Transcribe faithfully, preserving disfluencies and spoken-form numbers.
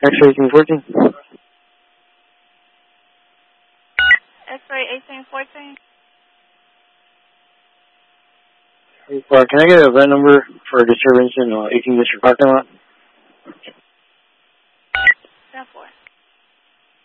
X-ray eighteen fourteen. X-ray eighteen fourteen. Uh, can I get a V I N number for a disturbance in uh, eighteen District parking lot? ten four.